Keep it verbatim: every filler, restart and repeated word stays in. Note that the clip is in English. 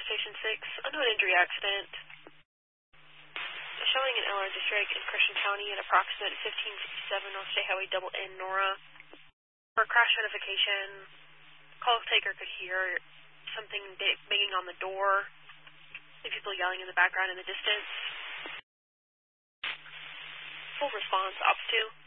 Station six, unknown injury accident. Showing an L R district in Christian County at approximate fifteen fifty-seven North State Highway double N Nora. For crash notification, call taker could hear something banging on the door, and people yelling in the background in the distance. Full response, Ops two.